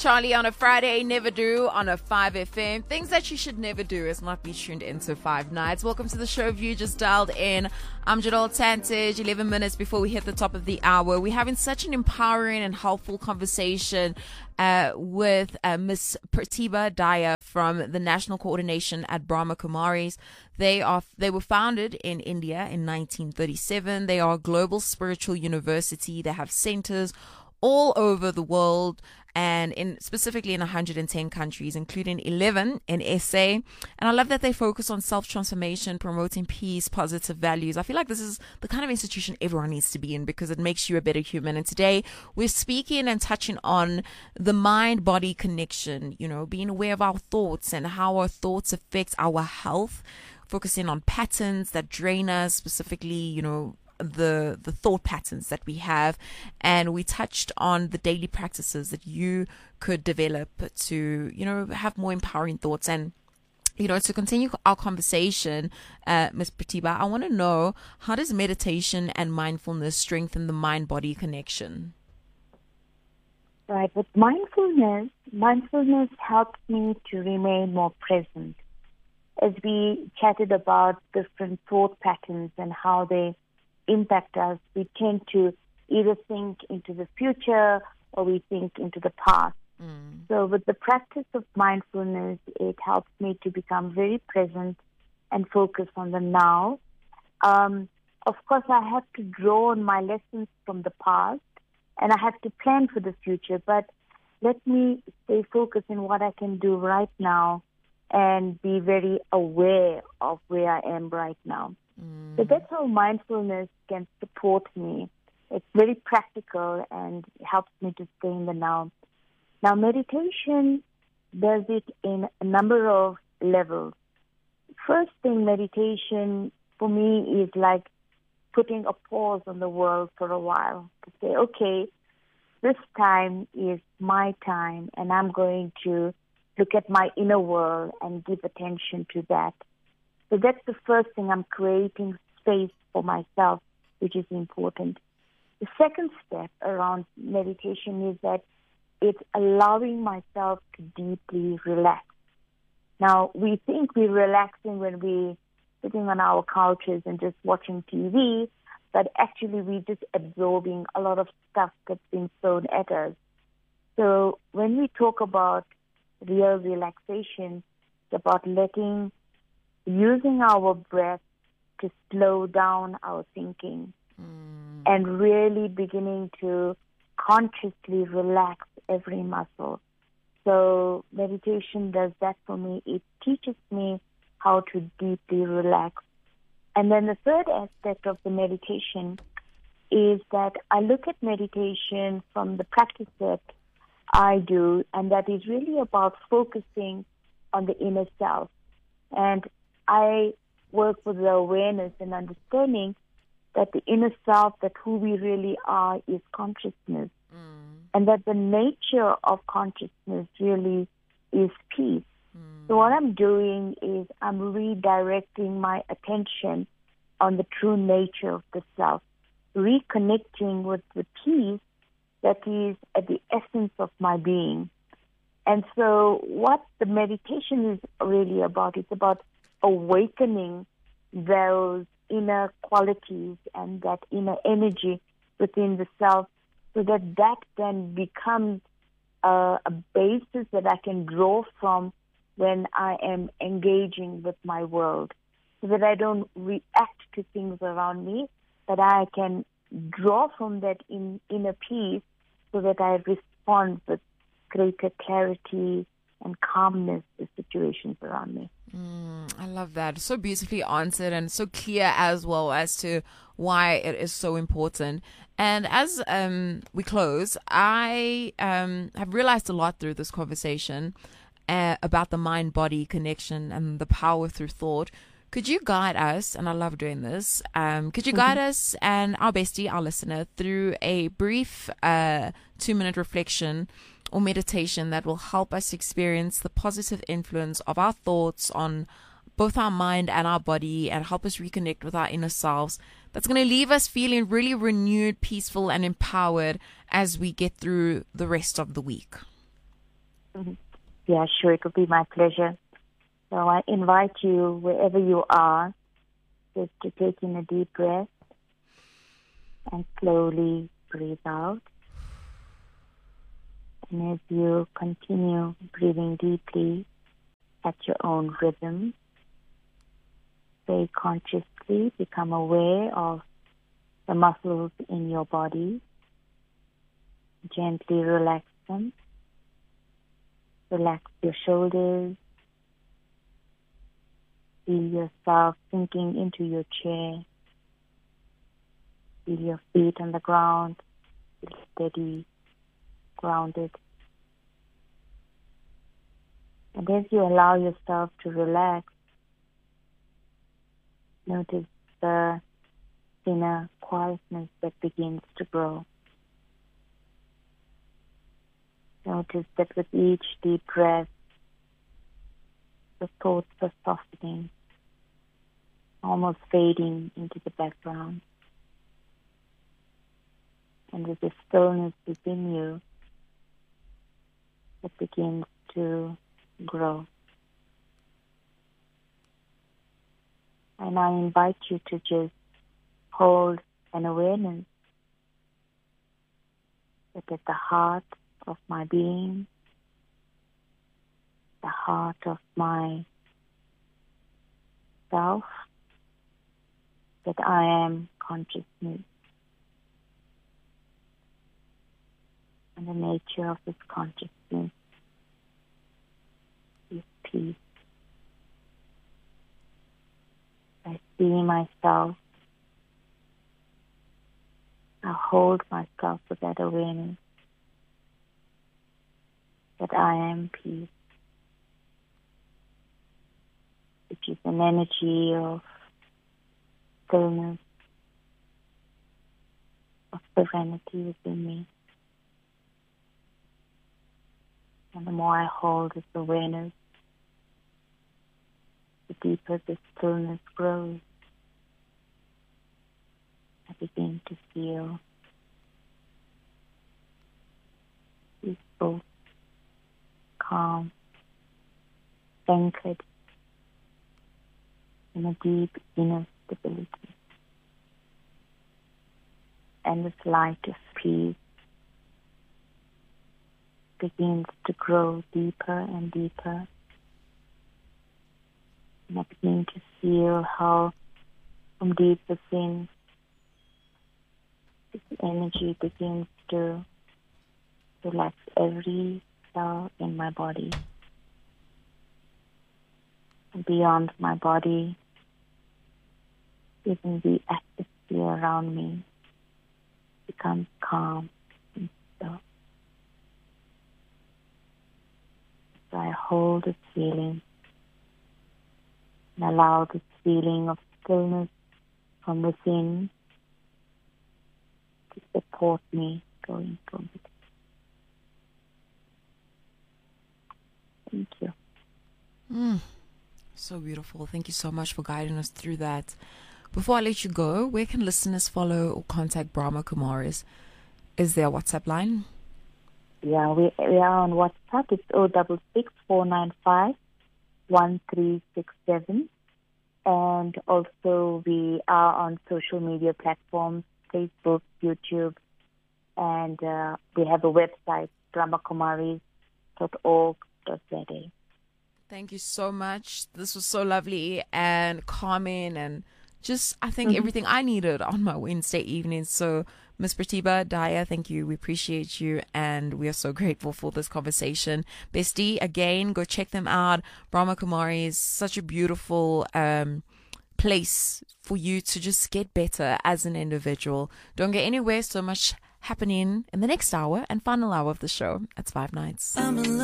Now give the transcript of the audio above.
Charlie on a Friday, never do on a 5FM. Things that you should never do is not be tuned into 5 Nights. Welcome to the show. If you just dialed in, I'm Jadol Tantage. 11 minutes before we hit the top of the hour. We're having such an empowering and helpful conversation with Miss Pratibha Daya from the National Coordination at Brahma Kumaris. They were founded in India in 1937. They are a global spiritual university. They have centers all over the world, and specifically in 110 countries, including 11 in SA. And I love that they focus on self-transformation, promoting peace, positive values. I feel like this is the kind of institution everyone needs to be in because it makes you a better human. And today we're speaking and touching on the mind-body connection, being aware of our thoughts and how our thoughts affect our health, focusing on patterns that drain us, specifically, the thought patterns that we have. And we touched on the daily practices that you could develop to have more empowering thoughts. And to continue our conversation, Ms. Pratibha, I want to know, how does meditation and mindfulness strengthen the mind-body connection? Right, with mindfulness helps me to remain more present. As we chatted about different thought patterns and how they impact us, we tend to either think into the future or we think into the past. So with the practice of mindfulness, it helps me to become very present and focus on the now. Of course, I have to draw on my lessons from the past and I have to plan for the future, but let me stay focused in what I can do right now and be very aware of where I am right now. So that's how mindfulness can support me. It's very practical and helps me to stay in the now. Now, meditation does it in a number of levels. First thing, meditation for me is like putting a pause on the world for a while to say, okay, this time is my time and I'm going to look at my inner world and give attention to that. So that's the first thing. I'm creating space for myself, which is important. The second step around meditation is that it's allowing myself to deeply relax. Now, we think we're relaxing when we're sitting on our couches and just watching TV, but actually we're just absorbing a lot of stuff that's being thrown at us. So when we talk about real relaxation, it's about using our breath to slow down our thinking and really beginning to consciously relax every muscle. So meditation does that for me. It teaches me how to deeply relax. And then the third aspect of the meditation is that I look at meditation from the practice that I do, and that is really about focusing on the inner self. And I work with the awareness and understanding that the inner self, that who we really are, is consciousness. And that the nature of consciousness really is peace. So what I'm doing is I'm redirecting my attention on the true nature of the self, reconnecting with the peace that is at the essence of my being. And so what the meditation is really about, it's about awakening those inner qualities and that inner energy within the self, so that then becomes a basis that I can draw from when I am engaging with my world, so that I don't react to things around me, but I can draw from that inner peace so that I respond with greater clarity and calmness to situations around me. I love that. So beautifully answered and so clear as well as to why it is so important. And as we close, I have realized a lot through this conversation about the mind-body connection and the power through thought. Could you guide us, and I love doing this, could you guide us and our bestie, our listener, through a brief 2-minute reflection or meditation that will help us experience the positive influence of our thoughts on both our mind and our body, and help us reconnect with our inner selves, that's going to leave us feeling really renewed, peaceful, and empowered as we get through the rest of the week? Mhm. Yeah, sure. It will be my pleasure. So I invite you, wherever you are, just to take in a deep breath and slowly breathe out. And as you continue breathing deeply at your own rhythm, very consciously become aware of the muscles in your body. Gently relax them. Relax your shoulders. Feel yourself sinking into your chair. Feel your feet on the ground. Feel steady, grounded. And as you allow yourself to relax, notice the inner quietness that begins to grow. Notice that with each deep breath, the thoughts are softening, almost fading into the background. And with the stillness within you, it begins to grow. And I invite you to just hold an awareness that at the heart of my being, the heart of my self, that I am consciousness. And the nature of this consciousness is peace. I see myself. I hold myself with that awareness that I am peace, which is an energy of stillness, of serenity within me. And the more I hold this awareness, the deeper the stillness grows. I begin to feel peaceful, calm, anchored in a deep inner stability. And this light of peace begins to grow deeper and deeper. And I begin to feel how from deep within, this energy begins to relax every cell in my body. And beyond my body, even the atmosphere around me becomes calm and still. So I hold this feeling and allow this feeling of stillness from within to support me going forward. Thank you. So beautiful. Thank you so much for guiding us through that. Before I let you go, where can listeners follow or contact Brahma Kumaris? Is there a WhatsApp line? Yeah, we are on WhatsApp. It's 066-495-1367. And also we are on social media platforms, Facebook, YouTube, and we have a website, brahmakumaris.org.za. Thank you so much. This was so lovely and calming and just, I think, everything I needed on my Wednesday evening. So, Ms. Pratibha Daya, thank you. We appreciate you and we are so grateful for this conversation. Bestie, again, go check them out. Brahma Kumari is such a beautiful place for you to just get better as an individual. Don't get anywhere. So much happening in the next hour and final hour of the show. It's 5 Nights.